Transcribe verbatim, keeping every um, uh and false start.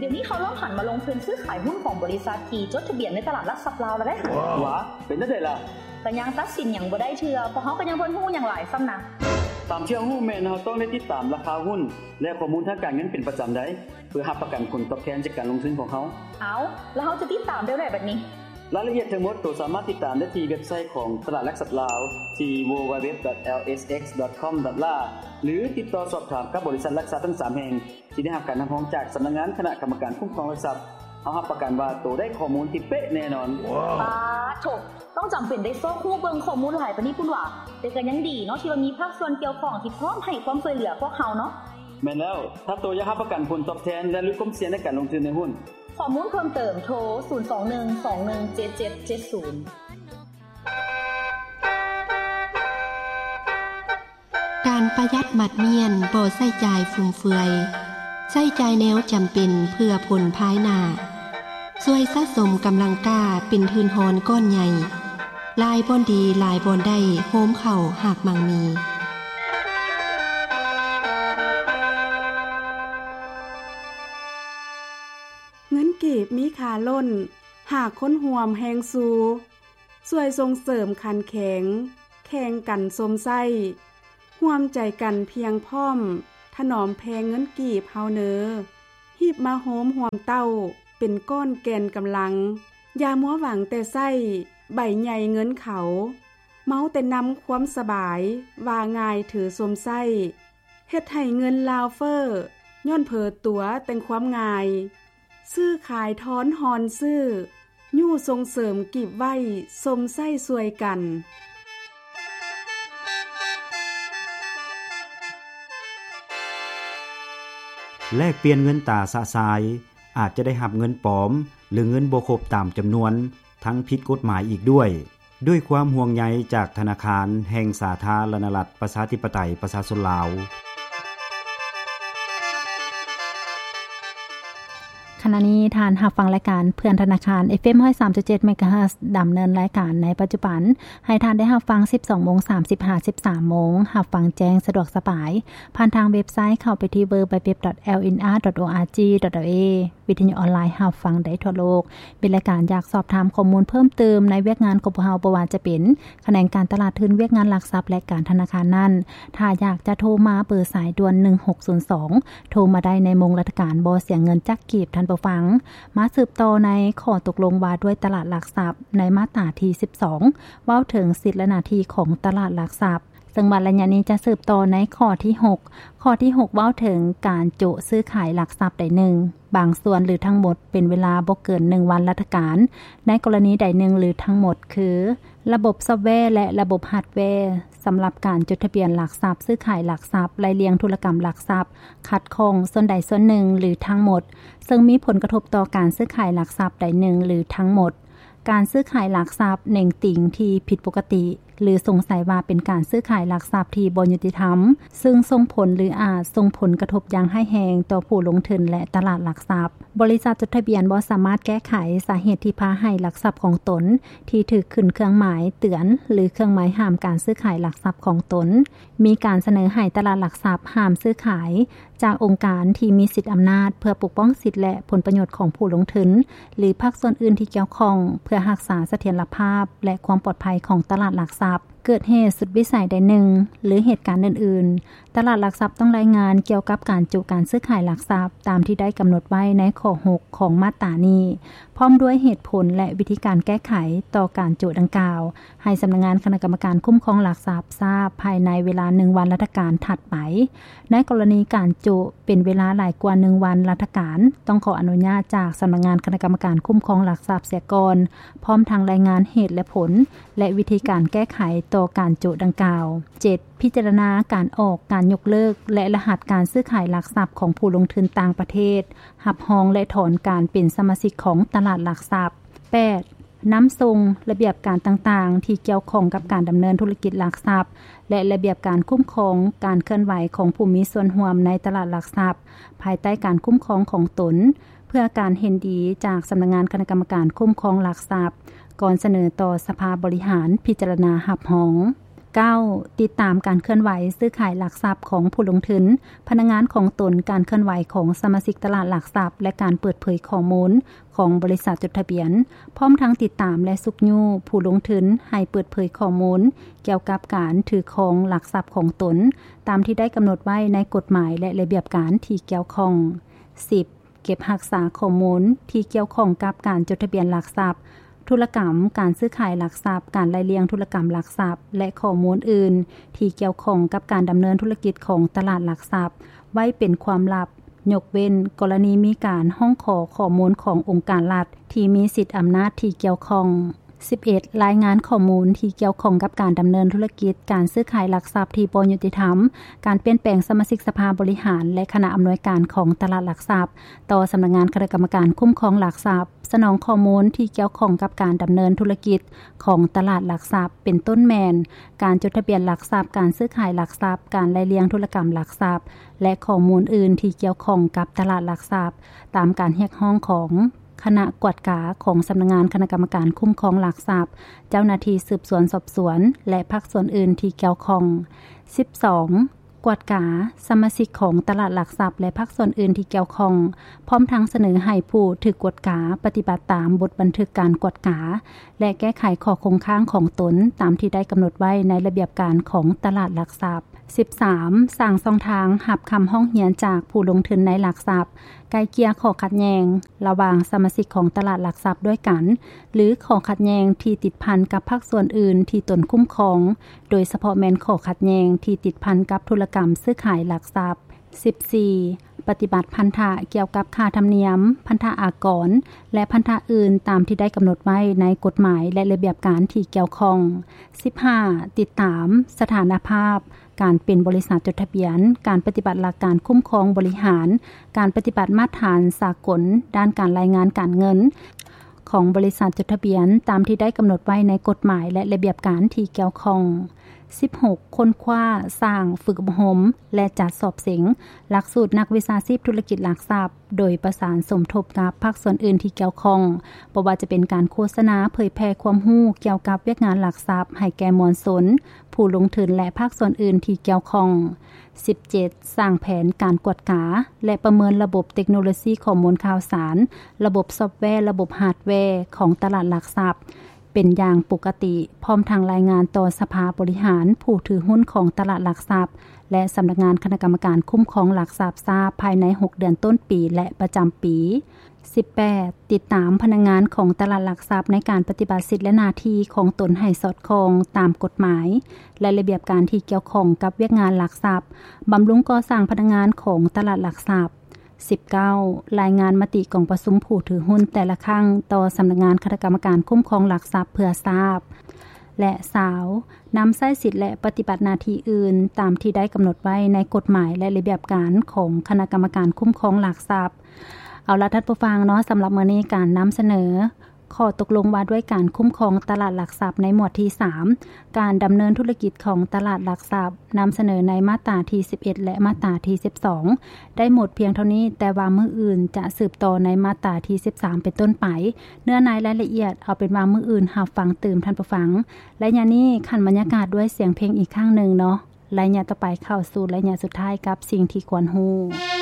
ดี๋ยวนี้เขาเริ่มหันมาลงทุนซื้อขายหุ้นของบริษัทที่จดทะเบียนในตลาดหลักทรัพย์ลาวแล้วเด้หวาเป็นจังได๋ล่ะก็ยังตัดสินหยังบ่ได้เทื่อเพราะเฮาก็ยังบ่รู้หยังหลายซ้ำนะตามเชื่อฮู้แม่นเฮาต้องได้ติดตามราคาหุ้นและข้อมูลทางการเงินเป็นประจำได้เพื่อรับประกันผลตอบแทนจากการลงทุนของเฮาเอ้าแล้วเฮาจะติดตามได้แบบนี้รายละเอียดทั้งหมดตัวสามารถติดตามได้ที่เว็บไซต์ของตลาดหลักทรัพย์ลาวที่ ดับเบิลยู ดับเบิลยู ดับเบิลยู ดอท แอล เอส เอ็กซ์ ดอท คอม ดอท เอล หรือติดต่อสอบถามกับบริษัทหลักทรัพย์ทั้งสามแห่งที่ได้รับการนำของจากสำนักงานคณะกรรมการคุ้มครองหลักทรัพย์เฮารับประกันว่าตัวได้ข้อมูลที่เป๊ะแน่นอนป๊าโถต้องจำเป็นได้ซอกฮู้เบิ่งข้อมูลหลายปานนี้พุ่นว่าแต่ก็ยังดีเนาะที่ว่ามีภาคส่วนเกี่ยวข้องที่พร้อมให้ความช่วยเหลือพวกเฮาเนาะแม่นแล้วถ้าตัวอยากรับประกันผลตอบแทนและลดความเสี่ยงในการลงทุนในหุ้นข้อมูลเพิ่มเติมโทรศูนย์ สอง หนึ่ง สอง หนึ่ง เจ็ด เจ็ด เจ็ด ศูนย์การประหยัดหมัดเมียนบ่ใช้จ่ายฟุ่มเฟือยใช้จ่ายแนวจำเป็นเพื่อผลภายหน้าช่วยสะสมกำลังกล้าเป็นทุนหอนก้อนใหญ่ลายบ่ดีลายบ่ได้โฮมเข้าหากมั่งมีเงินกีบมีค่าล้นหากคนห่วมแฮงสูช่วยส่งเสริมขันแข็งแข่งกันสมไส้ร่วมใจกันเพียงพร้อมถนอมแพงเงินกีบเฮาเนอฮีบมาโฮมห่วมเต้าเป็นก้อนแกนกำลังอย่ามัวหวังแต่ไส้ใบใหญ่เงินเขาเมาแต่นำความสบายว่าง่ายถือสมไส้เฮ็ดให้เงินลาวเฟอร์ย้อนเผอตัวแต่งความง่ายซื้อขายทอนฮอนซื้อยู่ส่งเสริมกีบไว้สมไส้สวยกันแลกเปลี่ยนเงินตราสะสายอาจจะได้รับเงินปลอมหรือเงินบ่ครบตามจำนวนทั้งผิดกฎหมายอีกด้วยด้วยความห่วงใยจากธนาคารแห่งสาธารณรัฐประชาธิปไตยประชาชนลาวขณะนี้ทานรับฟังรายการเพื่อนธนาคาร เอฟ เอ็ม หนึ่งร้อยสามจุดเจ็ด เมกะเฮิรตซ์ดำเนินรายการในปัจจุบันให้ทานได้รับฟัง สิบสองโมงสามสิบห้า สิบสามโมงรับฟังแจ้งสะดวกสบายผ่านทางเว็บไซต์เข้าไปที่ ดับเบิลยู ดับเบิลยู ดับเบิลยู ดอท แอล เอ็น อาร์ ดอท โอ อาร์ จี ดอท เอ วิทยุออนไลน์รับฟังได้ทั่วโลกเป็นรายการอยากสอบถามข้อมูลเพิ่มเติมในเวียกงานของพวกเราบ่ว่าจะเป็นแขนงการตลาดทุนเวียกงานหลักทรัพย์และการธนาคารนั้นถ้าอยากจะโทรมาเบอร์สายด่วนหนึ่งหกศูนย์สองโทรมาได้ในมงราชการบ่เสียเงินจักกีบท่านผู้ฟังมาสืบต่อในข้อตกลงว่าด้วยตลาดหลักทรัพย์ในมาตราที่สิบสองเว้าถึงสิทธิและหน้าที่ของตลาดหลักทรัพย์ซึ่งบรรยายนี้จะสืบต่อในข้อที่หกข้อที่หกเว้าถึงการโจะซื้อขายหลักทรัพย์ใดหนึ่งบางส่วนหรือทั้งหมดเป็นเวลาบ่เกินหนึ่งวันราชการในกรณีใดหนึ่งหรือทั้งหมดคือระบบซอฟต์แวร์และระบบฮาร์ดแวร์สำหรับการจดทะเบียนหลักทรัพย์ซื้อขายหลักทรัพย์รายเรียงธุรกรรมหลักทรัพย์ขัดข้องส่วนใดส่วนหนึ่งหรือทั้งหมดซึ่งมีผลกระทบต่อการซื้อขายหลักทรัพย์ใดหนึ่งหรือทั้งหมดการซื้อขายหลักทรัพย์เน่งติ่งที่ผิดปกติหรือสงสัยว่าเป็นการซื้อขายหลักทรัพย์ที่บ่ยุติธรรมซึ่งส่งผลหรืออาจส่งผลกระทบอย่างร้ายแรงต่อผู้ลงทุนและตลาดหลักทรัพย์บริษัทจดทะเบียนบ่สามารถแก้ไขสาเหตุที่พาให้หลักทรัพย์ของตนที่ถูกขึ้นเครื่องหมายเตือนหรือเครื่องหมายห้ามการซื้อขายหลักทรัพย์ของตนมีการเสนอให้ตลาดหลักทรัพย์ห้ามซื้อขายจากองค์การที่มีสิทธิอำนาจเพื่อปกป้องสิทธิและผลประโยชน์ของผู้ลงทุนหรือภาคส่วนอื่นที่เกี่ยวข้องเพื่อรักษาเสถียรภาพและความปลอดภัยของตลาดหลักทรัพย์เกิดเหตุสุดวิสัยใดหนึ่งหรือเหตุการณ์อื่นๆตลาดหลักทรัพย์ต้องรายงานเกี่ยวกับการจุการซื้อขายหลักทรัพย์ตามที่ได้กำหนดไว้ในข้อหกของมาตรานี้พร้อมด้วยเหตุผลและวิธีการแก้ไขต่อการจุดังกล่าวให้สำนักงานคณะกรรมการคุ้มครองหลักทรัพย์ทราบภายในเวลาหนึ่งวันราชการถัดไปในกรณีการจุเป็นเวลาหลายกว่าหนึ่งวันราชการต้องขออนุญาตจากสำนักงานคณะกรรมการคุ้มครองหลักทรัพย์เสียก่อนพร้อมทางรายงานเหตุและผลและวิธีการแก้ไขต่อการจุดังกล่าว เจ็ด พิจารณาการออกการยกเลิกและรหัสการซื้อขายหลักทรัพย์ของผู้ลงทุนต่างประเทศหับหองและถอนการเป็นสมาชิกของตลาดหลักทรัพย์ แปด น้ำทรงระเบียบการต่างๆที่เกี่ยวข้องกับการดำเนินธุรกิจหลักทรัพย์และระเบียบการคุ้มครองการเคลื่อนไหวของผู้มีส่วนร่วมในตลาดหลักทรัพย์ภายใต้การคุ้มครองของตนเพื่อการเห็นดีจากสำนักงานคณะกรรมการคุ้มครองหลักทรัพย์ก่อนเสนอต่อสภาบริหารพิจารณาหับหองเก้าติดตามการเคลื่อนไหวซื้อขายหลักทรัพย์ของผู้ลงทุนพนักงานของตนการเคลื่อนไหวของสมาชิกตลาดหลักทรัพย์และการเปิดเผยข้อมูลของบริษัทจดทะเบียนพร้อมทั้งติดตามและสุกยูผู้ลงทุนให้เปิดเผยข้อมูลเกี่ยวกับการถือครองหลักทรัพย์ของตนตามที่ได้กำหนดไว้ในกฎหมายและระเบียบการที่เกี่ยวข้องสิบเก็บรักษาข้อมูลที่เกี่ยวข้องกับการจดทะเบียนหลักทรัพย์ธุรกรรมการซื้อขายหลักทรัพย์การรายเรียงธุรกรรมหลักทรัพย์และข้อมูลอื่นที่เกี่ยวข้องกับการดำเนินธุรกิจของตลาดหลักทรัพย์ไว้เป็นความลับยกเว้นกรณีมีการห้องขอข้อมูลขององค์การรัฐที่มีสิทธิอำนาจที่เกี่ยวข้องสิบเอ็ดรายงานข้อมูลที่เกี่ยวข้องกับการดำเนินธุรกิจการซื้อขายหลักทรัพย์ที่บ่ยุติธรรมการเปลี่ยนแปลงสมาชิกสภาบริหารและคณะอำนวยการของตลาดหลักทรัพย์ต่อสำนักงานคณะกรรมการคุ้มครองหลักทรัพย์สนองข้อมูลที่เกี่ยวข้องกับการดำเนินธุรกิจของตลาดหลักทรัพย์เป็นต้นแมนการจดทะเบียนหลักทรัพย์การซื้อขายหลักทรัพย์การรายเรียงธุรกรรมหลักทรัพย์และข้อมูลอื่นที่เกี่ยวข้องกับตลาดหลักทรัพย์ตามการเรียกร้องของคณะกวดกาของสำนักงานคณะกรรมการคุ้มครองหลักทรัพย์เจ้าหน้าที่สืบสวนสอบสวนและภาคส่วนอื่นที่เกี่ยวข้องสิบสองกวดกาสมาชิกของตลาดหลักทรัพย์และภาคส่วนอื่นที่เกี่ยวข้องพร้อมทั้งเสนอให้ผู้ถูกกวดกาปฏิบัติตามบทบันทึกการกวดกาและแก้ไขข้อคงค้างของตนตามที่ได้กำหนดไว้ในระเบียบการของตลาดหลักทรัพย์สิบสามสร้างช่องทางหับคำห้องเหียนจากผู้ลงทุนในหลักทรัพย์ไกลเกลี่ยข้อขัดแย้งระหว่างสมาชิกของตลาดหลักทรัพย์ด้วยกันหรือข้อขัดแย้งที่ติดพันกับภาคส่วนอื่นที่ตนคุ้มครองโดยเฉพาะแม้นข้อขัดแย้งที่ติดพันกับธุรกรรมซื้อขายหลักทรัพย์สิบสี่ปฏิบัติพันธะเกี่ยวกับค่าธรรมเนียมพันธะอากรและพันธะอื่นตามที่ได้กำหนดไว้ในกฎหมายและระเบียบการที่เกี่ยวข้องสิบห้าติดตามสถานภาพการเป็นบริษัทจดทะเบียนการปฏิบัติหลักการคุ้มครองบริหารการปฏิบัติมาตรฐานสากลด้านการรายงานการเงินของบริษัทจดทะเบียนตามที่ได้กำหนดไว้ในกฎหมายและระเบียบการที่เกี่ยวข้องสิบหกค้นคว้าสร้างฝึกอบรมและจัดสอบเสียงหลักสูตรนักวิชาชีพธุรกิจหลักทรัพย์โดยประสานสมทบกับภาคส่วนอื่นที่เกี่ยวข้องบ่ว่าจะเป็นการโฆษณาเผยแพร่ความรู้เกี่ยวกับเวียกงานหลักทรัพย์ให้แก่มวลชนผู้ลงทุนและภาคส่วนอื่นที่เกี่ยวข้องสิบเจ็ดสร้างแผนการกวดกาและประเมินระบบเทคโนโลยีข้อมูลข่าวสารระบบซอฟต์แวร์ระบบฮาร์ดแวร์ของตลาดหลักทรัพย์เป็นอย่างปกติพร้อมทางรายงานต่อสภาบริหารผู้ถือหุ้นของตลาดหลักทรัพย์และสำนักงานคณะกรรมการคุ้มครองหลักทรัพย์ทราบภายในหกเดือนต้นปีและประจำปีสิบแปดติดตามพนักงานของตลาดหลักทรัพย์ในการปฏิบัติสิทธิและหน้าที่ของตนให้สอดคล้องตามกฎหมายและระเบียบการที่เกี่ยวข้องกับเวียกงานหลักทรัพย์บำรุงก่อสร้างพนักงานของตลาดหลักทรัพย์สิบเก้ารายงานมติกองประชุมผู้ถือหุ้นแต่ละครั้งต่อสำนักงานคณะกรรมการคุ้มครองหลักทรัพย์เพื่อทราบและสาวนำใช้สิทธิและปฏิบัติหน้าที่อื่นตามที่ได้กำหนดไว้ในกฎหมายและระเบียบการของคณะกรรมการคุ้มครองหลักทรัพย์เอาล่ะท่านผู้ฟังเนาะสำหรับมื้อนี้การนำเสนอข้อตกลงว่าด้วยการคุ้มครองตลาดหลักทรัพย์ในหมวดที่สามการดำเนินธุรกิจของตลาดหลักทรัพย์นำเสนอในมาตราที่สิบเอ็ดและมาตราที่สิบสองได้หมดเพียงเท่านี้แต่ว่ามื้ออื่นจะสืบต่อในมาตราที่สิบสามเป็นต้นไปเนื้อในรายละเอียดเอาเป็นว่ามื้ออื่นหาฟังตื่มท่านผู้ฟังและอย่างนี้คั่นบรรยากาศด้วยเสียงเพลงอีกครั้งนึงเนาะและอย่างต่อไปเข้าสู่ระยะสุดท้ายกับสิ่งที่ควรรู้